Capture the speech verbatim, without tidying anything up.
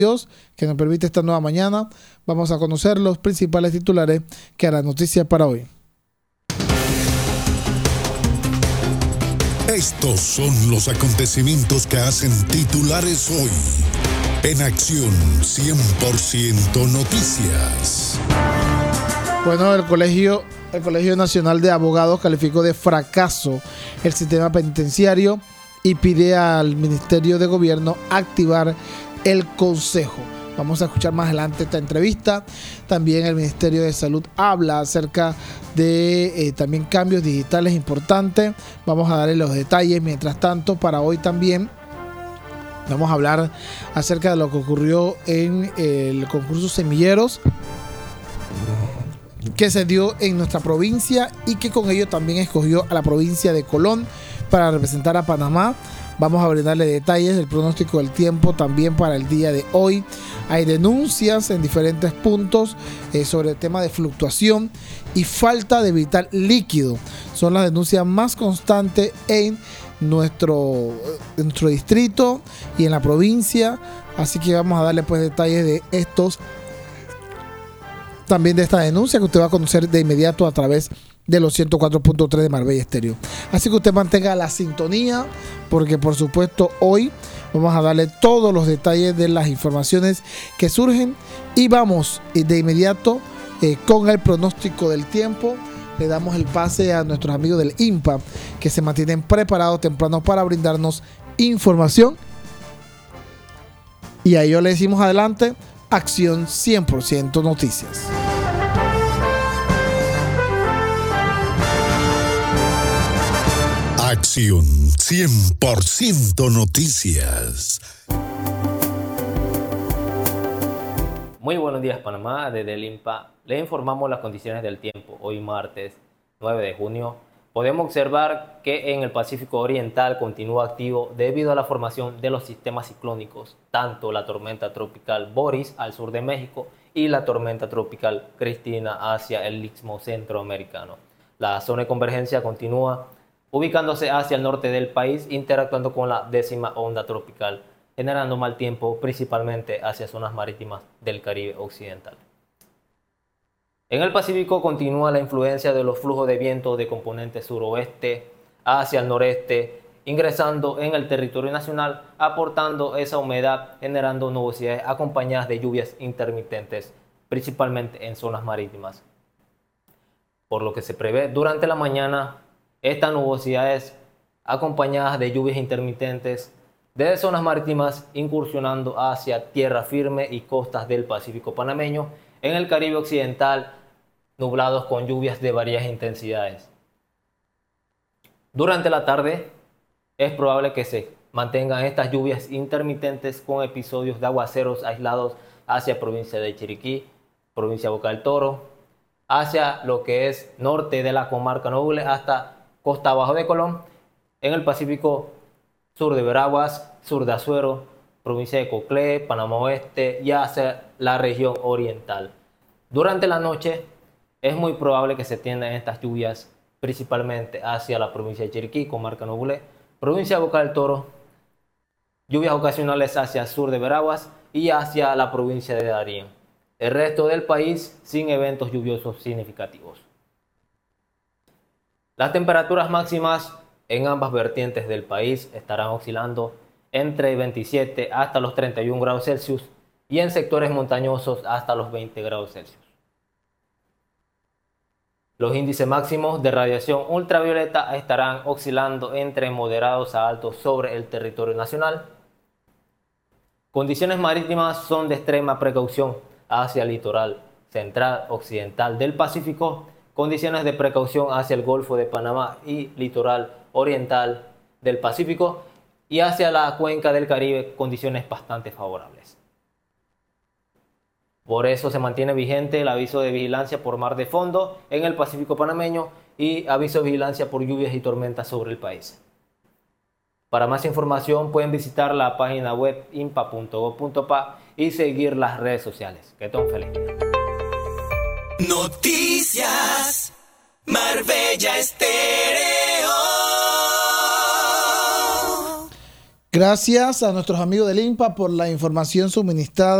Dios, que nos permite esta nueva mañana. Vamos a conocer los principales titulares que harán noticia para hoy. Estos son los acontecimientos que hacen titulares hoy. En Acción cien por ciento Noticias. Bueno, el Colegio, el Colegio Nacional de Abogados calificó de fracaso el sistema penitenciario y pide al Ministerio de Gobierno activar el Consejo. Vamos a escuchar más adelante esta entrevista. También el Ministerio de Salud habla acerca de eh, también cambios digitales importantes. Vamos a darle los detalles. Mientras tanto, para hoy también vamos a hablar acerca de lo que ocurrió en el concurso Semilleros que se dio en nuestra provincia y que con ello también escogió a la provincia de Colón para representar a Panamá. Vamos a brindarle detalles del pronóstico del tiempo también para el día de hoy. Hay denuncias en diferentes puntos eh, sobre el tema de fluctuación y falta de vital líquido. Son las denuncias más constantes en nuestro, en nuestro distrito y en la provincia. Así que vamos a darle pues detalles de estos, también de esta denuncia que usted va a conocer de inmediato a través de los ciento cuatro punto tres de Marbella Estéreo. Así que usted mantenga la sintonía, porque por supuesto hoy vamos a darle todos los detalles de las informaciones que surgen y vamos de inmediato eh, con el pronóstico del tiempo. Le damos el pase a nuestros amigos del I N P A que se mantienen preparados temprano para brindarnos información, y a ello le decimos adelante Acción cien por ciento Noticias. Acción cien por ciento Noticias. Muy buenos días, Panamá. Desde el I N P A le informamos las condiciones del tiempo. Hoy martes nueve de junio podemos observar que en el Pacífico Oriental continúa activo debido a la formación de los sistemas ciclónicos, tanto la tormenta tropical Boris al sur de México y la tormenta tropical Cristina hacia el istmo centroamericano. La zona de convergencia continúa ubicándose hacia el norte del país, interactuando con la décima onda tropical, generando mal tiempo principalmente hacia zonas marítimas del Caribe occidental. En el Pacífico continúa la influencia de los flujos de viento de componente suroeste hacia el noreste, ingresando en el territorio nacional, aportando esa humedad, generando nubosidades acompañadas de lluvias intermitentes, principalmente en zonas marítimas. Por lo que se prevé durante la mañana, estas nubosidades acompañadas de lluvias intermitentes desde zonas marítimas incursionando hacia tierra firme y costas del Pacífico panameño. En el Caribe occidental, nublados con lluvias de varias intensidades. Durante la tarde es probable que se mantengan estas lluvias intermitentes con episodios de aguaceros aislados hacia provincia de Chiriquí, provincia de Boca del Toro, hacia lo que es norte de la comarca Noble hasta costa abajo de Colón, en el Pacífico sur de Veraguas, sur de Azuero, provincia de Coclé, Panamá Oeste y hacia la región oriental. Durante la noche es muy probable que se tiendan estas lluvias principalmente hacia la provincia de Chiriquí, comarca Noble, provincia de Boca del Toro, lluvias ocasionales hacia el sur de Veraguas y hacia la provincia de Darién. El resto del país sin eventos lluviosos significativos. Las temperaturas máximas en ambas vertientes del país estarán oscilando entre veintisiete hasta los treinta y un grados Celsius y en sectores montañosos hasta los veinte grados Celsius. Los índices máximos de radiación ultravioleta estarán oscilando entre moderados a altos sobre el territorio nacional. Condiciones marítimas son de extrema precaución hacia el litoral central occidental del Pacífico, condiciones de precaución hacia el Golfo de Panamá y litoral oriental del Pacífico, y hacia la cuenca del Caribe condiciones bastante favorables. Por eso se mantiene vigente el aviso de vigilancia por mar de fondo en el Pacífico panameño y aviso de vigilancia por lluvias y tormentas sobre el país. Para más información pueden visitar la página web inpa punto gob punto pa y seguir las redes sociales. Que tengan un feliz día. Noticias Marbella Estéreo. Gracias a nuestros amigos del INPA por la información suministrada.